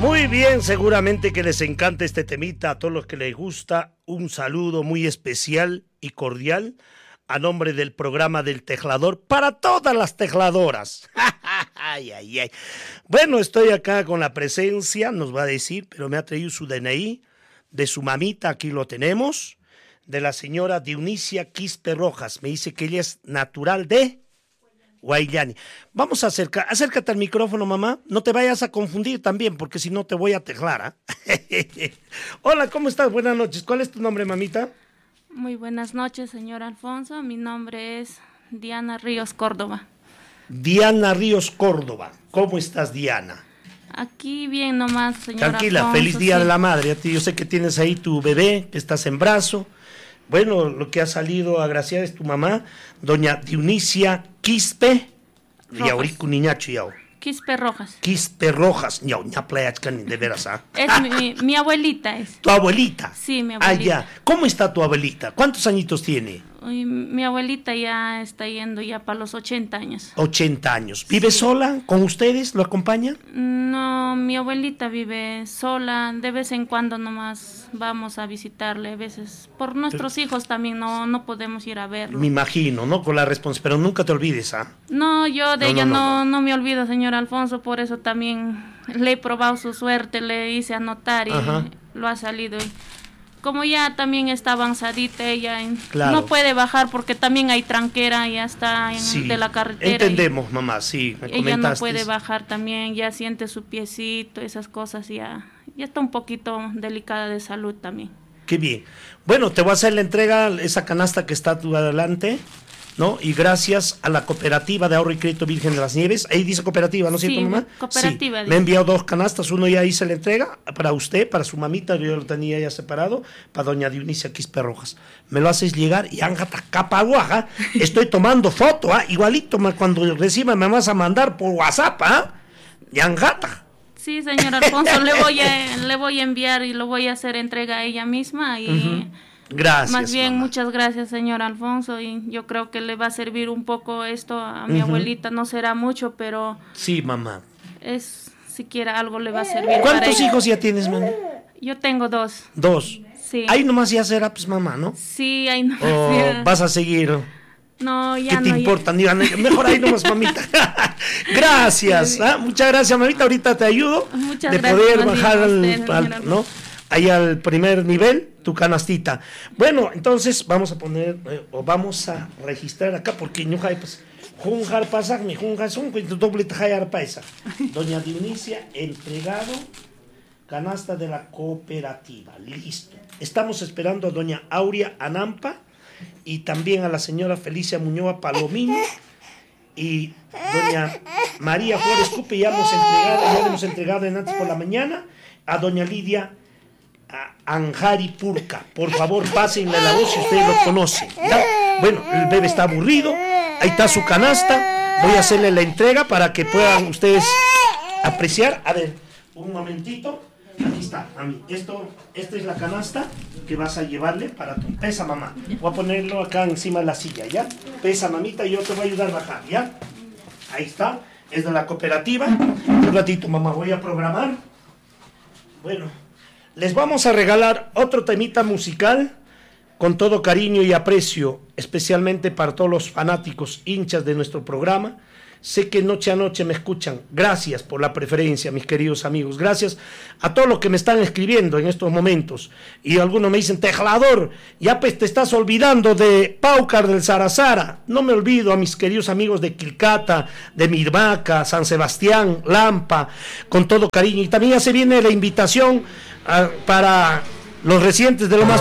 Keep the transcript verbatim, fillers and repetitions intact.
Muy bien, seguramente que les encanta este temita. A todos los que les gusta, un saludo muy especial y cordial a nombre del programa del Teclador para todas las tecladoras. Ay, ay, ay. Bueno, estoy acá con la presencia, nos va a decir, pero me ha traído su D N I de su mamita, aquí lo tenemos, de la señora Dionisia Quispe Rojas. Me dice que ella es natural de Guayllani. Vamos a acercar, acércate al micrófono, mamá. No te vayas a confundir también, porque si no te voy a teclar. ¿eh? Hola, ¿cómo estás? Buenas noches. ¿Cuál es tu nombre, mamita? Muy buenas noches, señor Alfonso. Mi nombre es Diana Ríos Córdoba. Diana Ríos Córdoba. ¿Cómo estás, Diana? Aquí bien nomás, señor Tranquila, Alfonso, feliz Día sí. de la Madre. A ti, yo sé que tienes ahí tu bebé, que estás en brazo. Bueno, lo que ha salido a agraciar es tu mamá, doña Dionisia Quispe Riaurico Niñacho Yao. Quispe Rojas. Quispe Rojas, Yao, ña playachcan, de veras, ¿ah? Es mi, mi abuelita es. ¿Tu abuelita? Sí, mi Ah, abuelita. ya. ¿Cómo está tu abuelita? ¿Cuántos añitos tiene? Uy, mi abuelita ya está yendo ya para los ochenta años. ochenta años. ¿Vive Sí. sola con ustedes? ¿Lo acompañan? No, mi abuelita vive sola, de vez en cuando nomás vamos a visitarle, a veces. Por nuestros hijos también no, no podemos ir a verlo. Me imagino, ¿no? Con la responsabilidad, pero nunca te olvides, ¿ah? No, yo de No, ella no, no, no, no, no. me olvido, señor Alfonso, por eso también le he probado su suerte, le hice anotar y Ajá. lo ha salido. Y como ya también está avanzadita ella, en- Claro. no puede bajar porque también hay tranquera, ya está en, Sí, de la carretera. entendemos, mamá, sí, me y ella no comentaste. puede bajar también, ya siente su piecito, esas cosas, ya, ya está un poquito delicada de salud también. Qué bien. Bueno, te voy a hacer la entrega, esa canasta que está a tu adelante, ¿no? Y gracias a la Cooperativa de Ahorro y Crédito Virgen de las Nieves, ahí dice cooperativa, ¿no es Sí, cierto, mamá? cooperativa, Sí. dice. Me ha enviado dos canastas, uno ya hice la entrega, para usted, para su mamita, yo lo tenía ya separado, para doña Dionisia Quispe Rojas. Me lo haces llegar y ángata capaguaja, estoy tomando foto, ¿ah? Igualito ma, cuando reciba me vas a mandar por WhatsApp, ¿ah? Y ángata. Sí, señor Alfonso, le voy a, le voy a enviar y lo voy a hacer entrega a ella misma y... Ujú. Gracias, Más bien, mamá. muchas gracias, señor Alfonso, y yo creo que le va a servir un poco esto a mi Ujú. abuelita, no será mucho, pero Sí, mamá. es siquiera algo le va a servir para ¿Cuántos ella. hijos ya tienes, mamá? Yo tengo dos, Dos. sí. Ahí nomás ya será, pues, mamá, ¿no? Sí, ahí no. ¿O vas a seguir? No, ya ¿Qué no. te ya- importa? Ni- Mejor ahí nomás, mamita. Gracias. ¿ah? Muchas gracias, mamita. Ahorita te ayudo Muchas de gracias, poder más bien bajar a al, usted, al- señora. ¿no? Ahí al primer nivel tu canastita. Bueno, entonces vamos a poner eh, o vamos a registrar acá porque no hay pues junjar pasar mi junjar son con doble tajayar paisa. Doña Dionisia entregado canasta de la cooperativa. Listo. Estamos esperando a doña Aurea Anampa y también a la señora Felicia Muñoz Palomino y doña María Flores Cupe. Ya hemos entregado, ya le hemos entregado en antes por la mañana a doña Lidia a Anjari Purca. Por favor, pásenle la voz si ustedes lo conocen. ¿ya? Bueno, el bebé está aburrido. Ahí está su canasta. Voy a hacerle la entrega para que puedan ustedes apreciar. A ver, un momentito. Aquí está, mami. Esto, esta es la canasta que vas a llevarle para tu pesa, mamá. Voy a ponerlo acá encima de la silla, ¿ya? Pesa, mamita, y yo te voy a ayudar a bajar, ¿ya? Ahí está. Es de la cooperativa. Un ratito, mamá, voy a programar. Bueno, les vamos a regalar otro temita musical con todo cariño y aprecio, especialmente para todos los fanáticos, hinchas de nuestro programa. Sé que noche a noche me escuchan. Gracias por la preferencia, mis queridos amigos. Gracias a todos los que me están escribiendo en estos momentos. Y algunos me dicen, Teclador, ya pues te estás olvidando de Paucar del Sarazara. No me olvido a mis queridos amigos de Quilcata, de Mirvaca, San Sebastián, Lampa, con todo cariño. Y también ya se viene la invitación a, para los residentes de lo más